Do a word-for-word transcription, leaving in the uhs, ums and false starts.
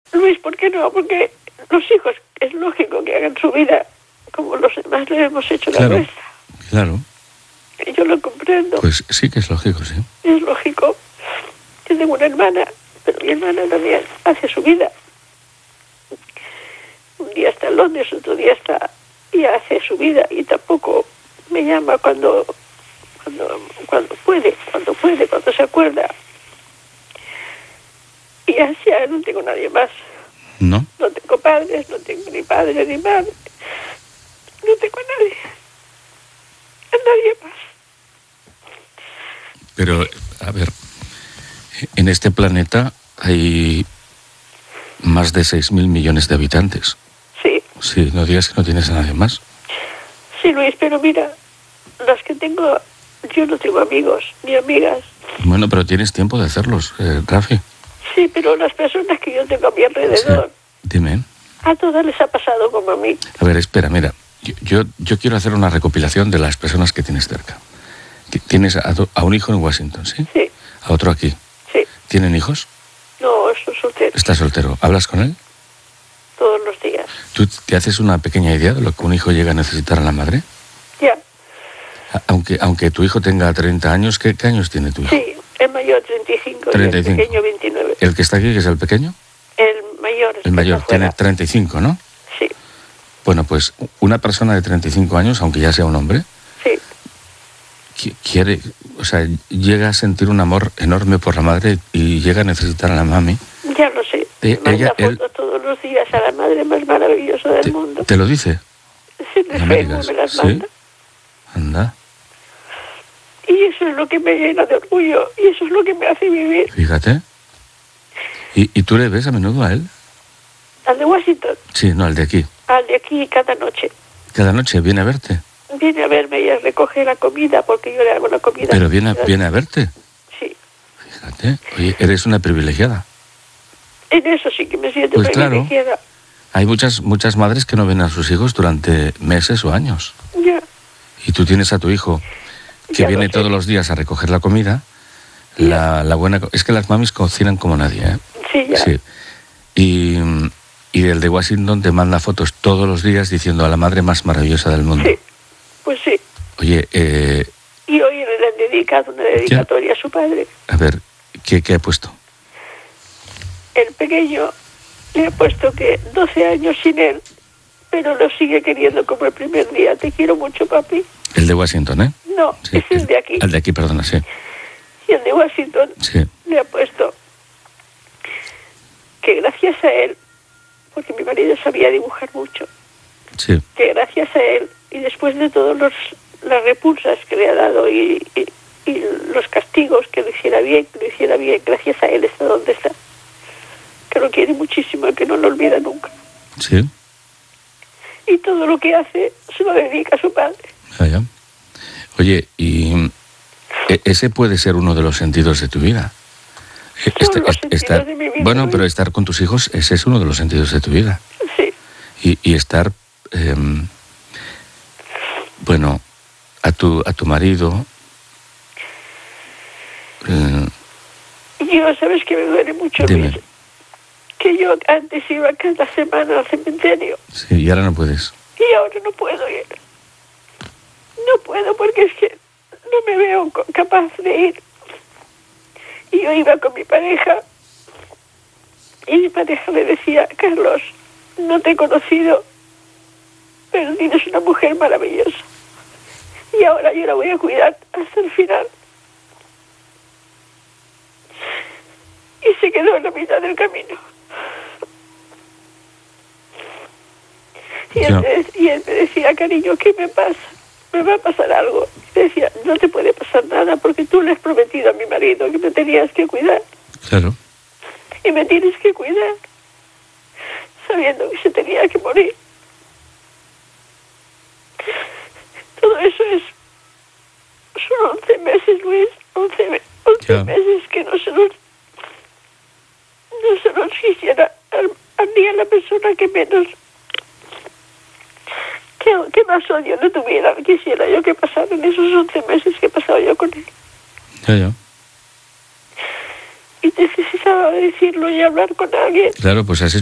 Luis, ¿por qué no? Porque los hijos es lógico que hagan su vida como los demás le hemos hecho claro, la nuestra. Claro. Y yo lo comprendo. Pues sí que es lógico, sí. Es lógico. Yo tengo una hermana, pero mi hermana también hace su vida. Un día está en Londres, otro día está y hace su vida y tampoco me llama cuando cuando cuando puede, cuando puede, cuando se acuerda. Y así ya no tengo nadie más. ¿No? No tengo padres, no tengo ni padre ni madre. No tengo a nadie. A nadie más. Pero, a ver, en este planeta hay más de seis mil millones de habitantes. Sí. Sí, no digas que no tienes a nadie más. Sí, Luis, pero mira, las que tengo, yo no tengo amigos ni amigas. Bueno, pero tienes tiempo de hacerlos, eh, Rafi. Sí, pero las personas que yo tengo a mi alrededor, Sí. Dime. a todas les ha pasado como a mí. A ver, espera, mira. Yo, yo, yo quiero hacer una recopilación de las personas que tienes cerca. Tienes a, a un hijo en Washington, ¿sí? Sí. A otro aquí. Sí. ¿Tienen hijos? No, estoy soltero. ¿Estás soltero? ¿Hablas con él? Todos los días. ¿Tú te haces una pequeña idea de lo que un hijo llega a necesitar a la madre? Ya. Aunque, aunque tu hijo tenga treinta años, ¿qué, qué años tiene tu hijo? Sí, el mayor treinta y cinco, treinta y cinco. Y el pequeño veintinueve. ¿El que está aquí, que es el pequeño? El mayor. El mayor tiene treinta y cinco, ¿no? Sí. Bueno, pues una persona de treinta y cinco años, aunque ya sea un hombre, sí. quiere, o sea, llega a sentir un amor enorme por la madre y llega a necesitar a la mami. Ya lo sé. Eh, Manda ella, fotos él, todos los días a la madre más maravillosa del te, mundo. ¿Te lo dice? Sí, de No me Facebook digas. me las ¿Sí? manda. Anda. Y eso es lo que me llena de orgullo y eso es lo que me hace vivir. Fíjate. ¿Y, y tú le ves a menudo a él? ¿Al de Washington? Sí, no, al de aquí. Al de aquí cada noche. ¿Cada noche viene a verte? Viene a verme y a recoger la comida porque yo le hago la comida. ¿Pero viene, viene a verte? Sí. Fíjate. Oye, eres una privilegiada. En eso sí que me siento pues privilegiada. Claro. Hay muchas, muchas madres que no ven a sus hijos durante meses o años. Ya. Y tú tienes a tu hijo que ya viene todos los días a recoger la comida. La, la buena... Es que las mamis cocinan como nadie, ¿eh? Sí, ya. Sí. Y, y el de Washington te manda fotos todos los días diciendo a la madre más maravillosa del mundo. Sí, pues sí. Oye, eh... Y hoy le han dedicado una dedicatoria ¿ya? a su padre. A ver, ¿qué, qué ha puesto? El pequeño le ha puesto que doce años sin él, pero lo sigue queriendo como el primer día. Te quiero mucho, papi. El de Washington, ¿eh? No, sí, es el de aquí. El de aquí, perdona, sí. Y el de Washington sí. le ha puesto que gracias a él, porque mi marido sabía dibujar mucho, sí. que gracias a él, y después de todas las repulsas que le ha dado y, y, y los castigos, que lo hiciera bien, que lo hiciera bien, gracias a él está donde está. Que lo quiere muchísimo y que no lo olvida nunca. Sí. Y todo lo que hace se lo dedica a su padre. Ya, ya. Oye, y ese puede ser uno de los sentidos de tu vida. Son este, los sentidos estar, de mi vida. Bueno, pero estar con tus hijos, ese es uno de los sentidos de tu vida. Sí. Y, y estar, eh, bueno, a tu, a tu marido... Eh, yo, ¿sabes que me duele mucho, dime. Luis? Que yo antes iba cada semana al cementerio. Sí, y ahora no puedes. Y ahora no puedo ir. No puedo porque es que no me veo capaz de ir. Y yo iba con mi pareja y mi pareja me decía, Carlos, no te he conocido, pero tienes una mujer maravillosa. Y ahora yo la voy a cuidar hasta el final. Y se quedó en la mitad del camino. Y él, me, y él me decía, cariño, ¿qué me pasa? Me va a pasar algo. Y decía, no te puede pasar nada porque tú le has prometido a mi marido que me tenías que cuidar. Claro. Y me tienes que cuidar, sabiendo que se tenía que morir. Todo eso es... Son once meses, Luis. Once, once meses que no se nos... No se nos quisiera a, a ni a la persona que menos... ¿Qué, ¿Qué más odio no tuviera? Quisiera yo que pasaran esos once meses que he pasado yo con él. Ya, ya. Y necesitaba decirlo y hablar con alguien. Claro, pues así